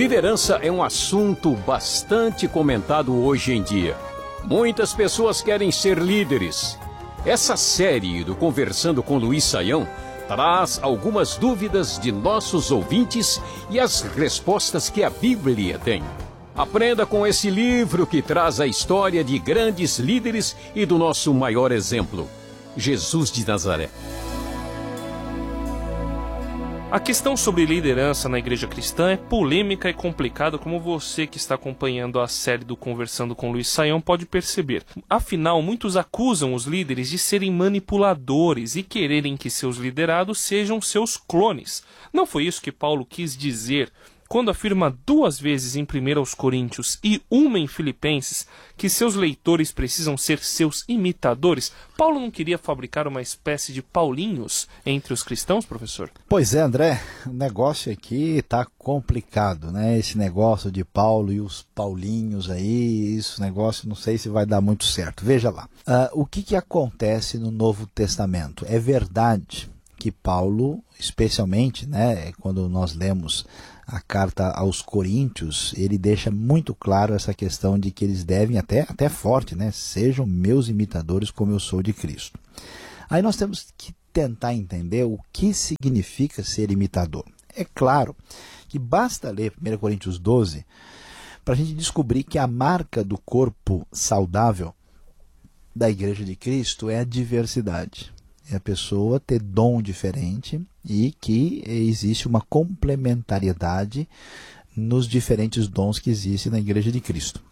Liderança é um assunto bastante comentado hoje em dia. Muitas pessoas querem ser líderes. Essa série do Conversando com Luiz Saião traz algumas dúvidas de nossos ouvintes e as respostas que a Bíblia tem. Aprenda com esse livro que traz a história de grandes líderes e do nosso maior exemplo, Jesus de Nazaré. A questão sobre liderança na igreja cristã é polêmica e complicada, como você que está acompanhando a série do Conversando com Luiz Saião pode perceber. Afinal, muitos acusam os líderes de serem manipuladores e quererem que seus liderados sejam seus clones. Não foi isso que Paulo quis dizer quando afirma 2 vezes em 1 Coríntios e 1 em Filipenses que seus leitores precisam ser seus imitadores? Paulo não queria fabricar uma espécie de Paulinhos entre os cristãos, professor? Pois é, André, o negócio aqui está complicado, né? Esse negócio de Paulo e os Paulinhos aí, esse negócio não sei se vai dar muito certo. Veja lá, o que acontece no Novo Testamento? É verdade que Paulo, especialmente, né, quando nós lemos a carta aos Coríntios, ele deixa muito claro essa questão de que eles devem, até forte, né, sejam meus imitadores como eu sou de Cristo. Aí nós temos que tentar entender o que significa ser imitador. É claro que basta ler 1 Coríntios 12 para a gente descobrir que a marca do corpo saudável da Igreja de Cristo é a diversidade. É a pessoa ter dom diferente e que existe uma complementariedade nos diferentes dons que existem na Igreja de Cristo.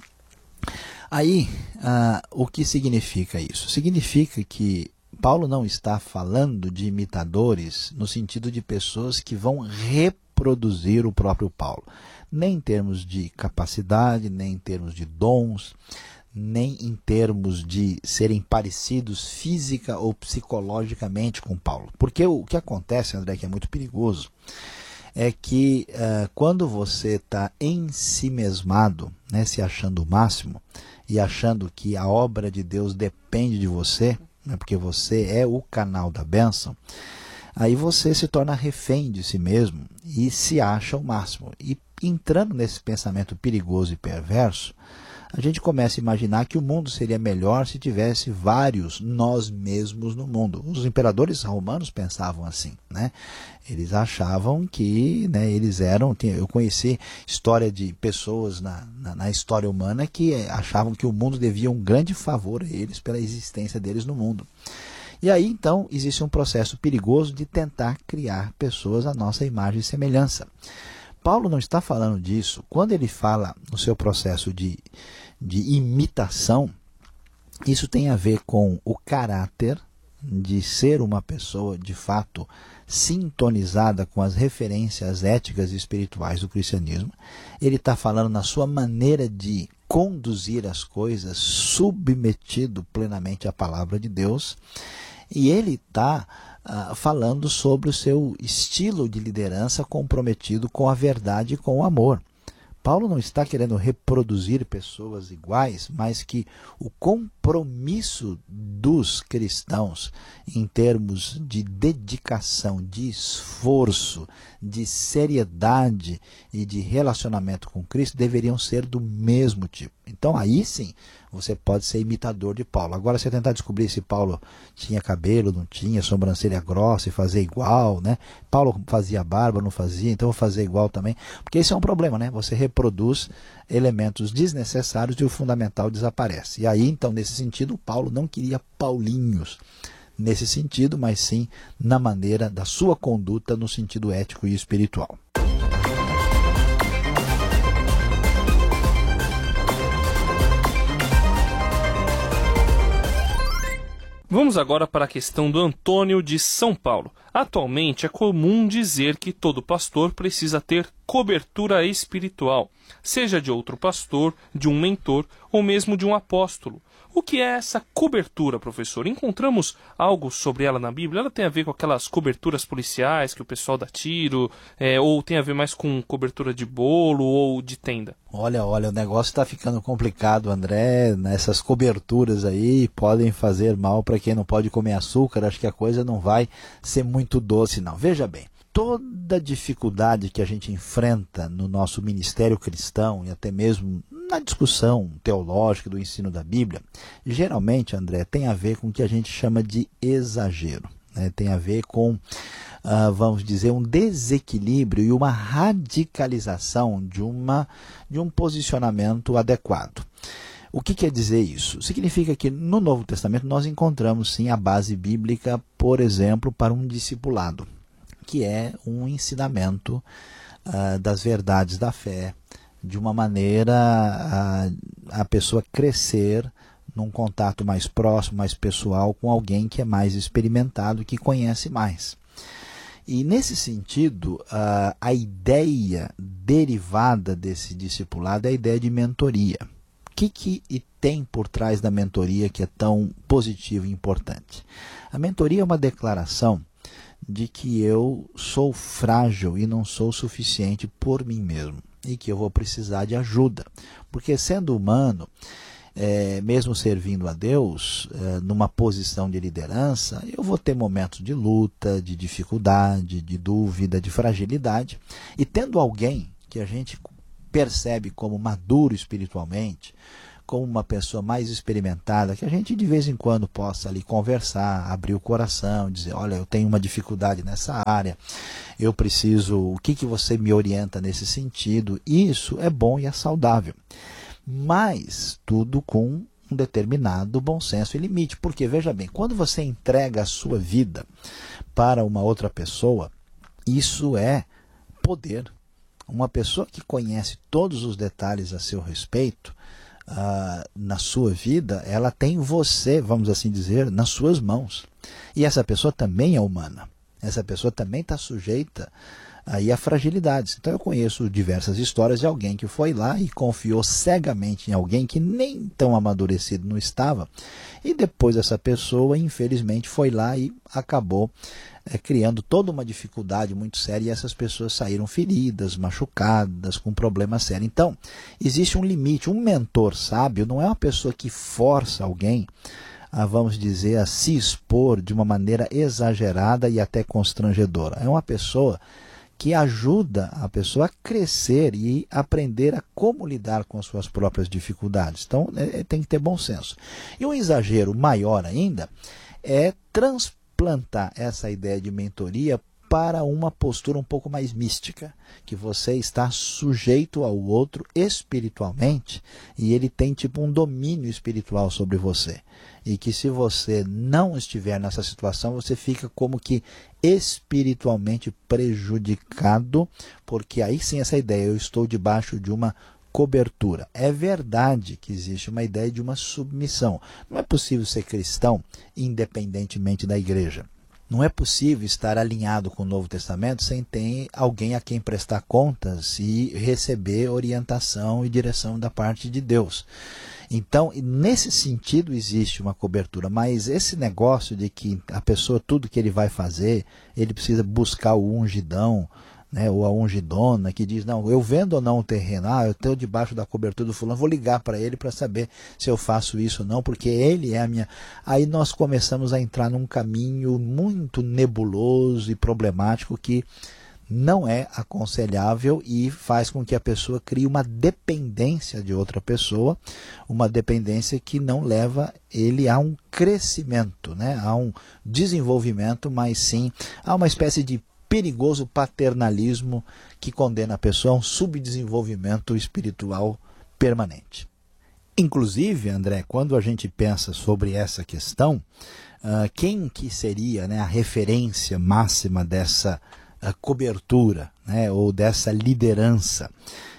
Aí, o que significa isso? Significa que Paulo não está falando de imitadores no sentido de pessoas que vão reproduzir o próprio Paulo, nem em termos de capacidade, nem em termos de dons, nem em termos de serem parecidos física ou psicologicamente com Paulo. Porque o que acontece, André, que é muito perigoso, é que quando você está ensimesmado, né, se achando o máximo, e achando que a obra de Deus depende de você, né, porque você é o canal da bênção, aí você se torna refém de si mesmo e se acha o máximo. E entrando nesse pensamento perigoso e perverso, a gente começa a imaginar que o mundo seria melhor se tivesse vários nós mesmos no mundo. Os imperadores romanos pensavam assim, né? Eles achavam que, né, eles eram... Eu conheci história de pessoas na história humana que achavam que o mundo devia um grande favor a eles pela existência deles no mundo. E aí, então, existe um processo perigoso de tentar criar pessoas à nossa imagem e semelhança. Paulo não está falando disso. Quando ele fala no seu processo de imitação, isso tem a ver com o caráter de ser uma pessoa, de fato, sintonizada com as referências éticas e espirituais do cristianismo. Ele está falando na sua maneira de conduzir as coisas, submetido plenamente à palavra de Deus. E ele está falando sobre o seu estilo de liderança comprometido com a verdade e com o amor. Paulo não está querendo reproduzir pessoas iguais, mas que o compromisso dos cristãos em termos de dedicação, de esforço, de seriedade e de relacionamento com Cristo deveriam ser do mesmo tipo. Então aí sim você pode ser imitador de Paulo. Agora você tentar descobrir se Paulo tinha cabelo, não tinha, sobrancelha grossa e fazer igual, né? Paulo fazia barba, não fazia, então vou fazer igual também. Porque esse é um problema, né? Você reproduz elementos desnecessários e o fundamental desaparece. E aí, então, nesse sentido, Paulo não queria Paulinhos nesse sentido, mas sim na maneira da sua conduta no sentido ético e espiritual. Vamos agora para a questão do Antônio de São Paulo. Atualmente é comum dizer que todo pastor precisa ter cobertura espiritual, seja de outro pastor, de um mentor ou mesmo de um apóstolo. O que é essa cobertura, professor? Encontramos algo sobre ela na Bíblia? Ela tem a ver com aquelas coberturas policiais que o pessoal dá tiro, ou tem a ver mais com cobertura de bolo ou de tenda? Olha, o negócio está ficando complicado, André. Essas coberturas aí podem fazer mal para quem não pode comer açúcar. Acho que a coisa não vai ser muito doce, não. Veja bem, toda dificuldade que a gente enfrenta no nosso ministério cristão e até mesmo na discussão teológica do ensino da Bíblia, geralmente, André, tem a ver com o que a gente chama de exagero, né? Tem a ver com, vamos dizer, um desequilíbrio e uma radicalização de um posicionamento adequado. O que quer dizer isso? Significa que no Novo Testamento nós encontramos sim a base bíblica, por exemplo, para um discipulado, que é um ensinamento das verdades da fé, de uma maneira a pessoa crescer num contato mais próximo, mais pessoal com alguém que é mais experimentado, que conhece mais. E nesse sentido, a ideia derivada desse discipulado é a ideia de mentoria. O que tem por trás da mentoria que é tão positivo e importante? A mentoria é uma declaração de que eu sou frágil e não sou suficiente por mim mesmo e que eu vou precisar de ajuda. Porque sendo humano, mesmo servindo a Deus, numa posição de liderança, eu vou ter momentos de luta, de dificuldade, de dúvida, de fragilidade. E tendo alguém que a gente percebe como maduro espiritualmente, como uma pessoa mais experimentada, que a gente de vez em quando possa ali conversar, abrir o coração, dizer, olha, eu tenho uma dificuldade nessa área, eu preciso, o que você me orienta nesse sentido? Isso é bom e é saudável. Mas tudo com um determinado bom senso e limite. Porque, veja bem, quando você entrega a sua vida para uma outra pessoa, isso é poder. Uma pessoa que conhece todos os detalhes a seu respeito, na sua vida, ela tem você, vamos assim dizer, nas suas mãos. E essa pessoa também é humana. Essa pessoa também está sujeita aí a fragilidades. Então eu conheço diversas histórias de alguém que foi lá e confiou cegamente em alguém que nem tão amadurecido não estava. E depois essa pessoa, infelizmente, foi lá e acabou criando toda uma dificuldade muito séria, e essas pessoas saíram feridas, machucadas, com problemas sérios. Então, existe um limite. Um mentor sábio não é uma pessoa que força alguém vamos dizer, a se expor de uma maneira exagerada e até constrangedora. É uma pessoa que ajuda a pessoa a crescer e aprender a como lidar com as suas próprias dificuldades. Então, tem que ter bom senso. E um exagero maior ainda é transplantar essa ideia de mentoria para uma postura um pouco mais mística, que você está sujeito ao outro espiritualmente e ele tem tipo um domínio espiritual sobre você. E que se você não estiver nessa situação, você fica como que espiritualmente prejudicado, porque aí sim essa ideia, eu estou debaixo de uma cobertura. É verdade que existe uma ideia de uma submissão. Não é possível ser cristão independentemente da igreja. Não é possível estar alinhado com o Novo Testamento sem ter alguém a quem prestar contas e receber orientação e direção da parte de Deus. Então, nesse sentido existe uma cobertura, mas esse negócio de que a pessoa, tudo que ele vai fazer, ele precisa buscar o ungidão, né, ou a ungidona, que diz, não, eu vendo ou não o terreno, eu estou debaixo da cobertura do fulano, vou ligar para ele para saber se eu faço isso ou não, porque ele é a minha... Aí nós começamos a entrar num caminho muito nebuloso e problemático que não é aconselhável e faz com que a pessoa crie uma dependência de outra pessoa, uma dependência que não leva ele a um crescimento, né, a um desenvolvimento, mas sim a uma espécie de perigoso paternalismo que condena a pessoa a um subdesenvolvimento espiritual permanente. Inclusive, André, quando a gente pensa sobre essa questão, quem que seria, né, a referência máxima dessa cobertura, né, ou dessa liderança?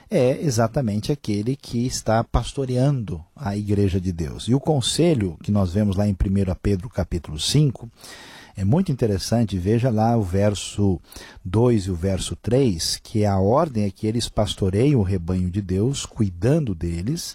É exatamente aquele que está pastoreando a Igreja de Deus. E o conselho que nós vemos lá em 1 Pedro capítulo 5, é muito interessante, veja lá o verso 2 e o verso 3, que a ordem é que eles pastoreiam o rebanho de Deus, cuidando deles,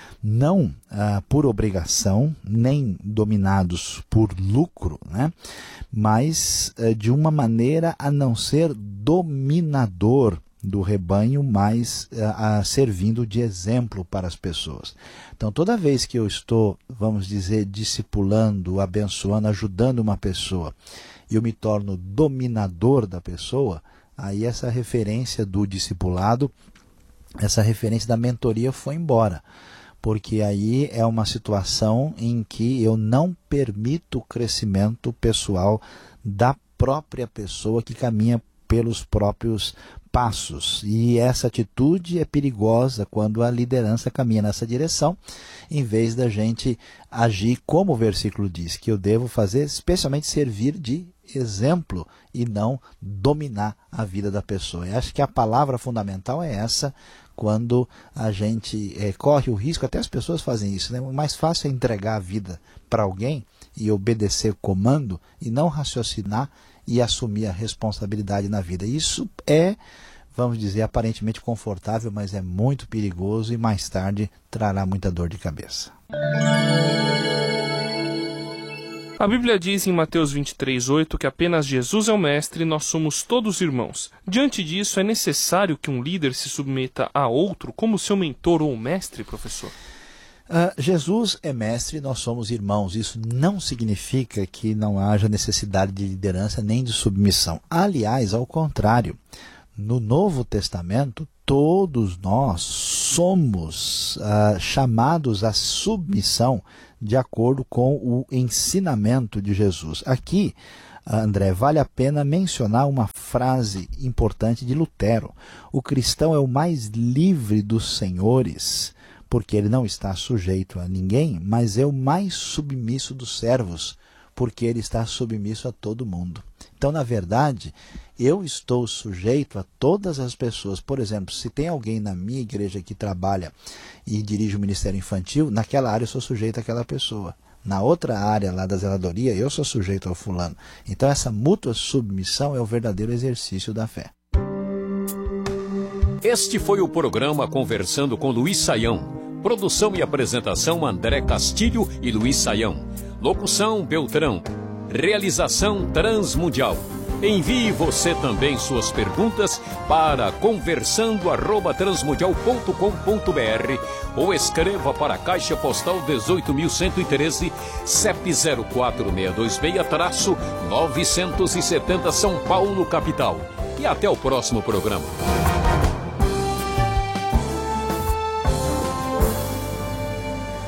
não por obrigação, nem dominados por lucro, né? Mas de uma maneira a não ser dominador do rebanho, mas servindo de exemplo para as pessoas. Então, toda vez que eu estou, vamos dizer, discipulando, abençoando, ajudando uma pessoa, e eu me torno dominador da pessoa, aí essa referência do discipulado, essa referência da mentoria foi embora. Porque aí é uma situação em que eu não permito o crescimento pessoal da própria pessoa que caminha pelos próprios passos. E essa atitude é perigosa quando a liderança caminha nessa direção, em vez da gente agir como o versículo diz, que eu devo fazer, especialmente servir de exemplo e não dominar a vida da pessoa. Eu acho que a palavra fundamental é essa, quando a gente corre o risco, até as pessoas fazem isso, né? O mais fácil é entregar a vida para alguém e obedecer comando e não raciocinar e assumir a responsabilidade na vida. Isso é, vamos dizer, aparentemente confortável, mas é muito perigoso e mais tarde trará muita dor de cabeça. A Bíblia diz em Mateus 23:8 que apenas Jesus é o mestre e nós somos todos irmãos. Diante disso, é necessário que um líder se submeta a outro como seu mentor ou mestre, professor? Jesus é mestre e nós somos irmãos. Isso não significa que não haja necessidade de liderança nem de submissão. Aliás, ao contrário, no Novo Testamento, todos nós somos chamados à submissão de acordo com o ensinamento de Jesus. Aqui, André, vale a pena mencionar uma frase importante de Lutero. O cristão é o mais livre dos senhores, porque ele não está sujeito a ninguém, mas é o mais submisso dos servos, porque ele está submisso a todo mundo. Então, na verdade, eu estou sujeito a todas as pessoas. Por exemplo, se tem alguém na minha igreja que trabalha e dirige o ministério infantil, naquela área eu sou sujeito àquela pessoa. Na outra área lá da zeladoria, eu sou sujeito ao fulano. Então, essa mútua submissão é o verdadeiro exercício da fé. Este foi o programa Conversando com Luiz Saião. Produção e apresentação André Castilho e Luiz Saião. Locução Beltrão. Realização Transmundial. Envie você também suas perguntas para conversando@transmundial.com.br ou escreva para a Caixa Postal 18.113, CEP 04626-970 São Paulo, capital. E até o próximo programa.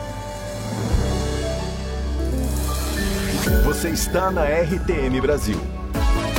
Você está na RTM Brasil.